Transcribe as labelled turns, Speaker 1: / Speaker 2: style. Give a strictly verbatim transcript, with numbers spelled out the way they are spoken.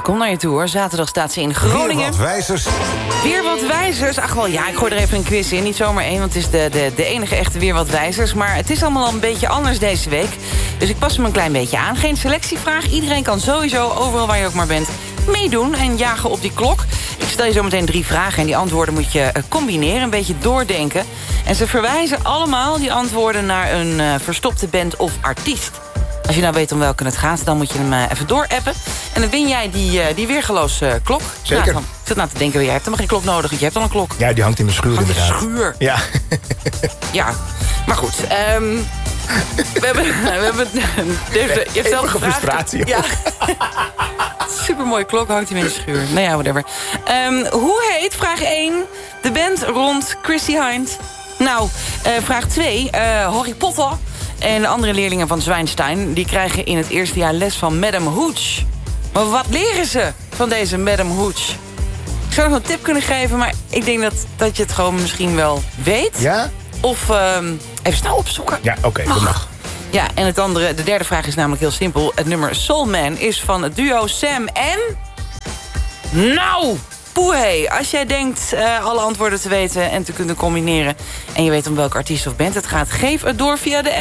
Speaker 1: Ze komt naar je toe, hoor. Zaterdag staat ze in Groningen.
Speaker 2: Weer wat wijzers.
Speaker 1: Weer wat wijzers. Ach wel, ja, ik gooi er even een quiz in. Niet zomaar één, want het is de, de, de enige echte Weer wat wijzers. Maar het is allemaal al een beetje anders deze week. Dus ik pas hem een klein beetje aan. Geen selectievraag. Iedereen kan sowieso, overal waar je ook maar bent, meedoen en jagen op die klok. Ik stel je zo meteen drie vragen en die antwoorden moet je combineren. Een beetje doordenken. En ze verwijzen allemaal, die antwoorden, naar een uh, verstopte band of artiest. Als je nou weet om welke het gaat, dan moet je hem uh, even doorappen. En dan win jij die, uh, die weergeloos uh, klok.
Speaker 3: Zeker.
Speaker 1: Nou, ik zit nou te denken, jij hebt helemaal geen klok nodig. Want je hebt al een klok.
Speaker 3: Ja, die hangt in de schuur
Speaker 1: Hangt in de
Speaker 3: inderdaad.
Speaker 1: schuur.
Speaker 3: Ja.
Speaker 1: Ja, maar goed. Um, we hebben... We hebben deze, je hebt zelf
Speaker 3: Eeuwige
Speaker 1: gevraagd.
Speaker 3: frustratie.
Speaker 1: Ja. Supermooie klok, hangt hij in de schuur. Nou ja, whatever. Um, hoe heet, vraag één, de band rond Chrissie Hynde? Nou, uh, vraag twee, uh, Harry Potter en de andere leerlingen van Zwijnstein, die krijgen in het eerste jaar les van Madame Hooch. Maar wat leren ze van deze Madame Hooch? Ik zou nog een tip kunnen geven, maar ik denk dat, dat je het gewoon misschien wel weet.
Speaker 3: Ja?
Speaker 1: Of um, even snel opzoeken.
Speaker 3: Ja, oké, okay, dat mag.
Speaker 1: Ja, en het andere, de derde vraag is namelijk heel simpel. Het nummer Soul Man is van het duo Sam en... Nou, poehé. Als jij denkt uh, alle antwoorden te weten en te kunnen combineren, en je weet om welke artiest of band het gaat, geef het door via de